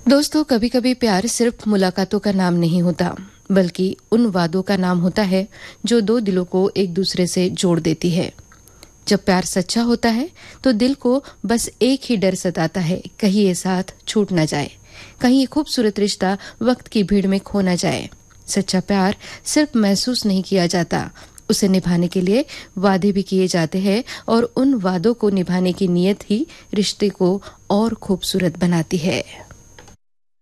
दोस्तों, कभी कभी प्यार सिर्फ मुलाकातों का नाम नहीं होता, बल्कि उन वादों का नाम होता है जो दो दिलों को एक दूसरे से जोड़ देती है। जब प्यार सच्चा होता है तो दिल को बस एक ही डर सताता है, कहीं ये साथ छूट ना जाए, कहीं ये खूबसूरत रिश्ता वक्त की भीड़ में खो ना जाए। सच्चा प्यार सिर्फ महसूस नहीं किया जाता, उसे निभाने के लिए वादे भी किए जाते हैं, और उन वादों को निभाने की नीयत ही रिश्ते को और खूबसूरत बनाती है।